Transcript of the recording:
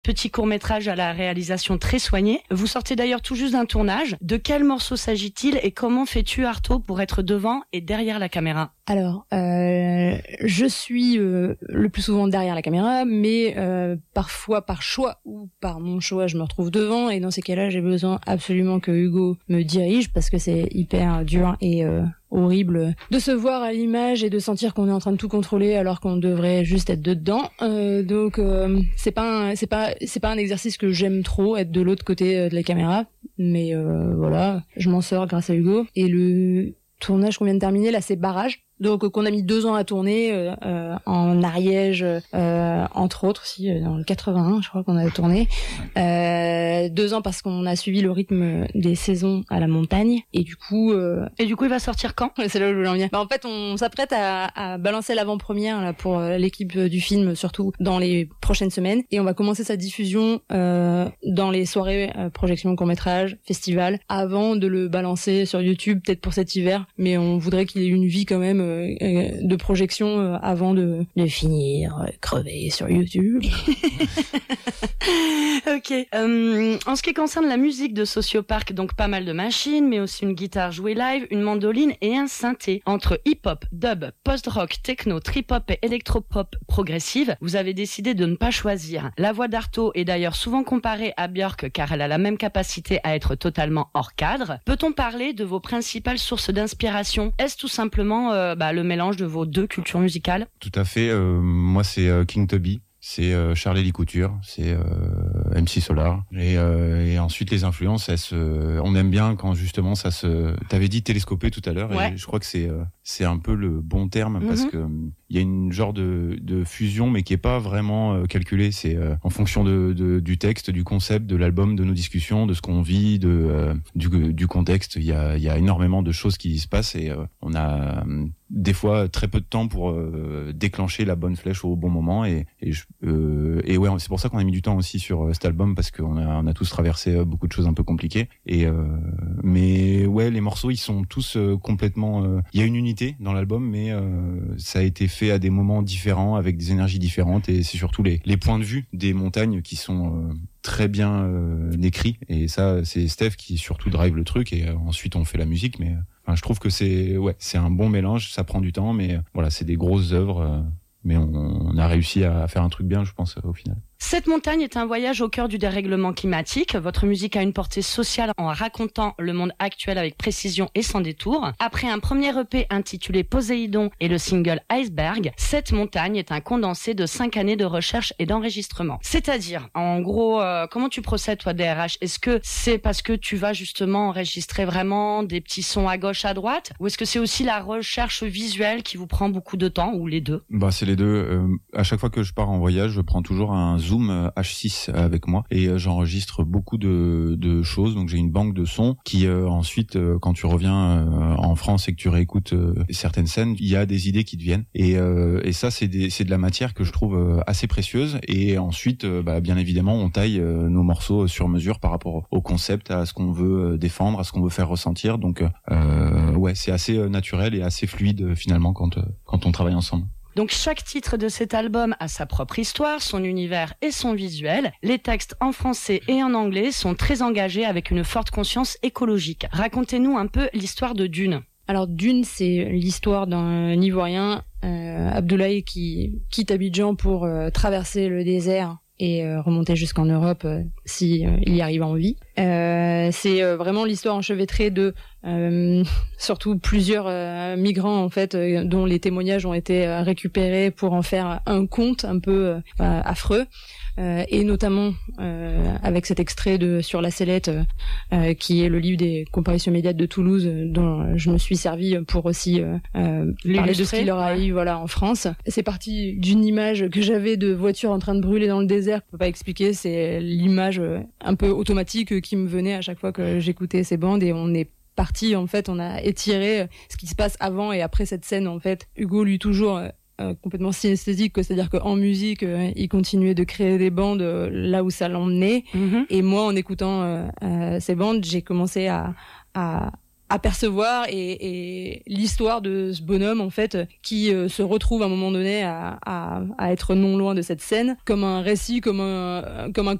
Petit court-métrage à la réalisation très soignée. Vous sortez d'ailleurs tout juste d'un tournage. De quel morceau s'agit-il et comment fais-tu, Arto, pour être devant et derrière la caméra ? Alors, je suis le plus souvent derrière la caméra, mais parfois par choix ou par mon choix, je me retrouve devant. Et dans ces cas-là, j'ai besoin absolument que Hugo me dirige parce que c'est hyper dur et horrible de se voir à l'image et de sentir qu'on est en train de tout contrôler alors qu'on devrait juste être dedans. Donc c'est pas un exercice que j'aime trop, être de l'autre côté de la caméra, mais voilà, je m'en sors grâce à Hugo. Et le tournage qu'on vient de terminer là, c'est Barrage. Donc qu'on a mis 2 ans à tourner en Ariège, entre autres, dans le 81, je crois qu'on a tourné. 2 ans parce qu'on a suivi le rythme des saisons à la montagne. Et du coup, il va sortir quand ? C'est là où je voulais en venir. En fait, on s'apprête à balancer l'avant-première là, pour l'équipe du film, surtout dans les prochaines semaines. Et on va commencer sa diffusion dans les soirées projection court-métrage, festival, avant de le balancer sur YouTube, peut-être pour cet hiver. Mais on voudrait qu'il ait une vie quand même de projection avant de finir crever sur YouTube. Ok. En ce qui concerne la musique de Sociopark, donc pas mal de machines, mais aussi une guitare jouée live, une mandoline et un synthé. Entre hip-hop, dub, post-rock, techno, trip-hop et électro-pop progressive, vous avez décidé de ne pas choisir. La voix d'Arto est d'ailleurs souvent comparée à Björk car elle a la même capacité à être totalement hors cadre. Peut-on parler de vos principales sources d'inspiration ? Est-ce tout simplement le mélange de vos 2 cultures musicales ? Tout à fait. Moi, c'est King Tubby. C'est Charlie Couture, c'est MC Solar et ensuite les influences, on aime bien quand justement ça se. T'avais dit télescopé tout à l'heure, ouais. Et je crois que c'est un peu le bon terme parce que il y a une genre de fusion mais qui est pas vraiment calculée. C'est en fonction du texte, du concept, de l'album, de nos discussions, de ce qu'on vit, du contexte. Il y a énormément de choses qui se passent et on a des fois très peu de temps pour déclencher la bonne flèche au bon moment et ouais, c'est pour ça qu'on a mis du temps aussi sur cet album parce qu'on a tous traversé beaucoup de choses un peu compliquées mais ouais, les morceaux ils sont tous complètement il y a une unité dans l'album mais ça a été fait à des moments différents avec des énergies différentes et c'est surtout les points de vue des montagnes qui sont très bien écrits et ça c'est Steph qui surtout drive le truc et ensuite on fait la musique mais je trouve que c'est un bon mélange, ça prend du temps mais voilà, c'est des grosses œuvres mais on a réussi à faire un truc bien je pense au final. Cette montagne est un voyage au cœur du dérèglement climatique. Votre musique a une portée sociale en racontant le monde actuel avec précision et sans détour. Après un premier EP intitulé Poséidon et le single Iceberg, cette montagne est un condensé de 5 années de recherche et d'enregistrement. C'est-à-dire, en gros, comment tu procèdes toi DRH ? Est-ce que c'est parce que tu vas justement enregistrer vraiment des petits sons à gauche, à droite ? Ou est-ce que c'est aussi la recherche visuelle qui vous prend beaucoup de temps, ou les deux ? C'est les deux. À chaque fois que je pars en voyage, je prends toujours un Zoom H6 avec moi et j'enregistre beaucoup de choses. Donc j'ai une banque de sons qui ensuite quand tu reviens en France et que tu réécoutes certaines scènes, il y a des idées qui te viennent et ça c'est de la matière que je trouve assez précieuse et ensuite bien évidemment on taille nos morceaux sur mesure par rapport au concept, à ce qu'on veut défendre, à ce qu'on veut faire ressentir. Donc ouais, c'est assez naturel et assez fluide finalement quand on travaille ensemble. Donc chaque titre de cet album a sa propre histoire, son univers et son visuel. Les textes en français et en anglais sont très engagés avec une forte conscience écologique. Racontez-nous un peu l'histoire de Dune. Alors Dune, c'est l'histoire d'un Ivoirien, Abdoulaye, qui quitte Abidjan pour traverser le désert et remonter jusqu'en Europe si il y arrive en vie. C'est vraiment l'histoire enchevêtrée de surtout plusieurs migrants en fait dont les témoignages ont été récupérés pour en faire un conte un peu affreux. Et notamment avec cet extrait de Sur la sellette qui est le livre des comparaisons immédiates de Toulouse dont je me suis servi pour aussi parler de ce qu'il leur arrive en France. C'est parti d'une image que j'avais de voiture en train de brûler dans le désert, je peux pas expliquer, c'est l'image un peu automatique qui me venait à chaque fois que j'écoutais ces bandes et on est parti en fait, on a étiré ce qui se passe avant et après cette scène en fait. Hugo lui toujours complètement synesthésique, c'est-à-dire qu'en musique, il continuait de créer des bandes là où ça l'emmenait. Et moi, en écoutant ces bandes, j'ai commencé à apercevoir et l'histoire de ce bonhomme en fait qui se retrouve à un moment donné à être non loin de cette scène comme un récit, comme un